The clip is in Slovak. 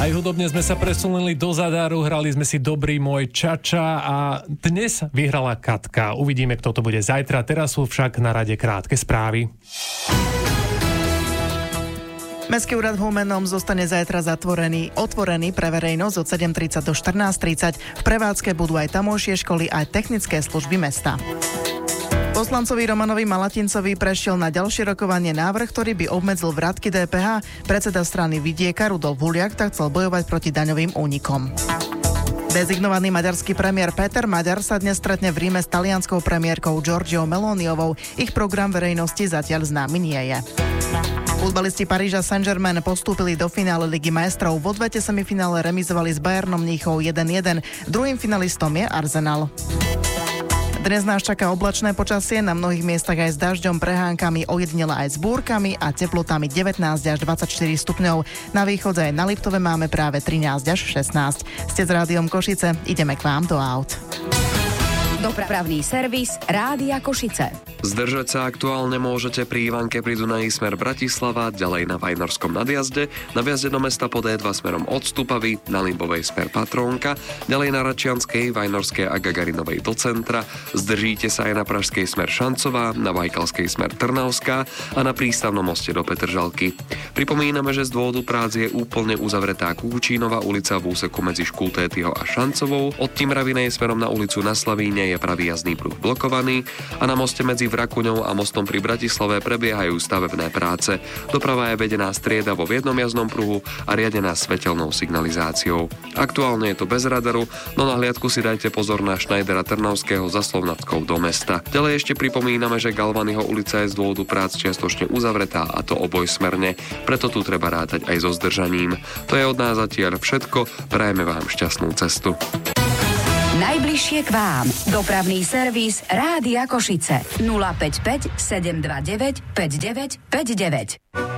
Aj hudobne sme sa presunuli do Zadaru, hrali sme si Dobrý môj Čača a dnes vyhrala Katka. Uvidíme, kto to bude zajtra. Teraz sú však na rade krátke správy. Mestský úrad v Humennom zostane zajtra otvorený pre verejnosť od 7:30 do 14:30. V prevádzke budú aj tamojšie školy, aj technické služby mesta. Poslancovi Romanovi Malatincovi prešiel na ďalšie rokovanie návrh, ktorý by obmedzil vratky DPH. Predseda strany Vidieka Rudolf Huliak tak chcel bojovať proti daňovým únikom. Dezignovaný maďarský premiér Peter Maďar sa dnes stretne v Ríme s talianskou premiérkou Giorgiou Meloniovou. Ich program verejnosti zatiaľ známy nie je. Futbalisti Paríža Saint-Germain postúpili do finále Ligy majstrov. V odvete semifinále remizovali s Bayernom Mníchov 1-1. Druhým finalistom je Arsenal. Dnes nás čaká oblačné počasie, na mnohých miestach aj s dažďom, prehánkami, ojedinele aj s búrkami a teplotami 19 až 24 stupňov. Na východe aj na Liptove máme práve 13 až 16. Ste s Rádiom Košice, ideme k vám do aut. Dopravný servis Rádia Košice. Zdržať sa aktuálne môžete pri Ivanke pri Dunaji smer Bratislava, ďalej na Vajnorskom nadjazde, na vjazde do mesta pod E2 smerom od Stupavy, na Limbovej smer Patrónka, ďalej na Račianskej, Vajnorskej a Gagarinovej do centra, zdržíte sa aj na Pražskej smer Šancová, na Bajkalskej smer Trnavská a na Prístavnom moste do Petržalky. Pripomíname, že z dôvodu prác je úplne uzavretá Kúčínova ulica v úseku medzi Škultétyho a Šancovou, od Timravinej smerom na ulicu Na Slavíne je pravý jazdný pruh blokovaný a na moste medzi Vrakuňou a mostom pri Bratislave prebiehajú stavebné práce. Doprava je vedená striedavo v jednom jazdnom pruhu a riadená svetelnou signalizáciou. Aktuálne je to bez radaru, no na hliadku si dajte pozor na Schneidera Trnavského za Slovnadskou do mesta. Ďalej ešte pripomíname, že Galvanyho ulica je z dôvodu prác čiastočne uzavretá, a to obojsmerne, preto tu treba rátať aj so zdržaním. To je od nás zatiaľ všetko, prajeme vám šťastnú cestu. Najbližšie k vám. Dopravný servis Rádia Košice. 055 729 5959.